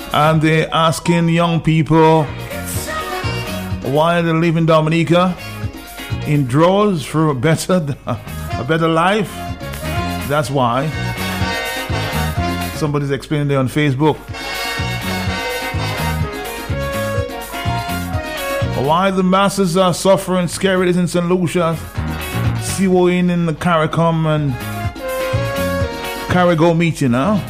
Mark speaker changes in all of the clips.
Speaker 1: And they're asking young people why they live in Dominica in drawers for a better life. That's why. Somebody's explaining there on Facebook. Why the masses are suffering scarities in St. Lucia, Seawoin in the CARICOM and Carrigo meeting, huh?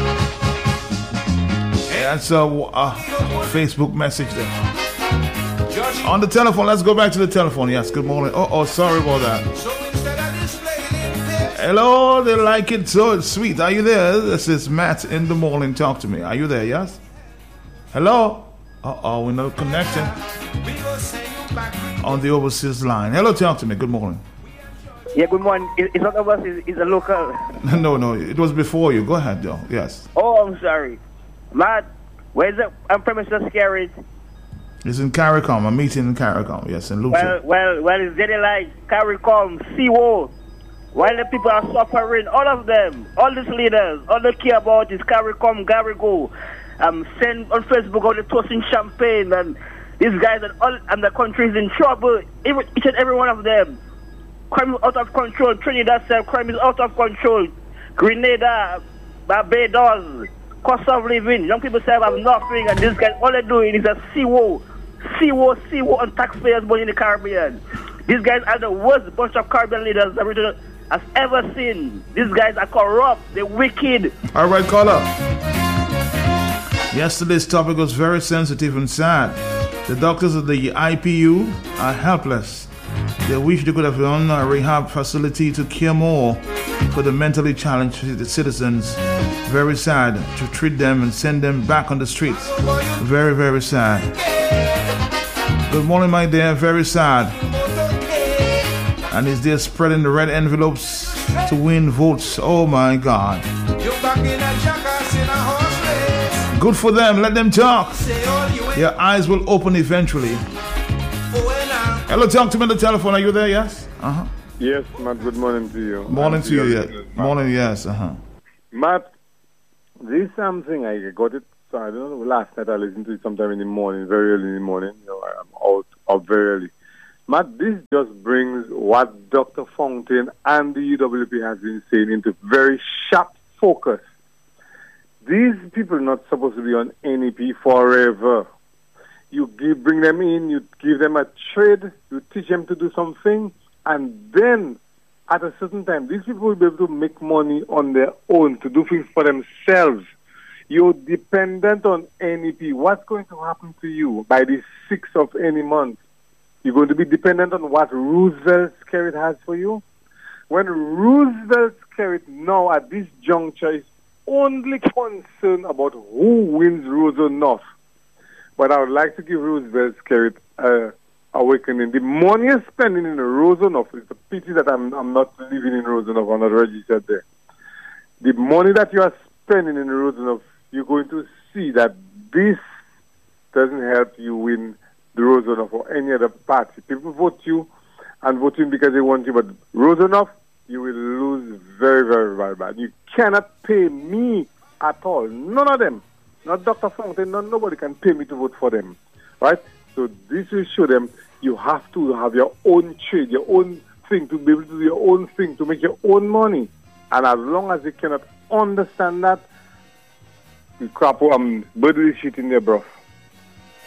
Speaker 1: Yeah, that's a Facebook message there. On the telephone, let's go back to the telephone. Yes, good morning. Oh, sorry about that. Hello, they like it, so it's sweet. Are you there? This is Matt in the morning. Talk to me. Are you there? Yes? Hello? We're not connecting on the overseas line. Hello, talk to me. Good morning.
Speaker 2: Yeah, good morning. It's not overseas, it's a local.
Speaker 1: No, it was before you. Go ahead, though. Yes.
Speaker 2: Oh, I'm sorry. Matt, where's the premises carriage?
Speaker 1: It's in CARICOM. A meeting in CARICOM. Yes, in Lucia.
Speaker 2: Well, it's very like CARICOM, CO. While the people are suffering, all of them, all these leaders, all they care about is CARICOM, Garrigo. Send on Facebook all the toasting champagne, and these guys and the country is in trouble. Each and every one of them. Crime is out of control. Trinidad crime is out of control. Grenada, Barbados, cost of living. Young people say have nothing, and these guys all they're doing is a CO on taxpayers' money in the Caribbean. These guys are the worst bunch of Caribbean leaders that Britain has ever seen. These guys are corrupt. They're wicked.
Speaker 1: All right, caller. Yesterday's topic was very sensitive and sad. The doctors of the IPU are helpless. They wish they could have run a rehab facility to care more for the mentally challenged citizens. Very sad to treat them and send them back on the streets. Very, very sad. Good morning, my dear. Very sad. And is there spreading the red envelopes to win votes? Oh my God. Good for them. Let them talk. Your eyes will open eventually. Hello, talk to me on the telephone. Are you there? Yes?
Speaker 3: Yes, Matt. Good morning to you.
Speaker 1: Morning to you, yes. Morning, yes.
Speaker 3: Matt, this is something I got it. So I don't know. Last night I listened to it sometime in the morning, very early in the morning. I'm out very early. Matt, this just brings what Dr. Fountain and the UWP has been saying into very sharp focus. These people are not supposed to be on NEP forever. You bring them in, you give them a trade, you teach them to do something, and then at a certain time, these people will be able to make money on their own, to do things for themselves. You're dependent on NEP. What's going to happen to you by the 6th of any month? You're going to be dependent on what Roosevelt Skerrit has for you. When Roosevelt Skerrit now at this juncture is only concerned about who wins Roseau North. But I would like to give Roosevelt Skerrit awakening. The money you're spending in Roseau North, it's a pity that I'm not living in Roseau North, I'm not registered there. The money that you are spending in Roseau North, you're going to see that this doesn't help you win the Roseau North or any other party. People vote you and vote in because they want you, but Roseau North, you will lose very, very, very bad. You cannot pay me at all. None of them. Not Dr. Fountain. Nobody can pay me to vote for them. Right? So this will show them you have to have your own trade, your own thing, to be able to do your own thing, to make your own money. And as long as they cannot understand that, you crap, bird will shit in their breath.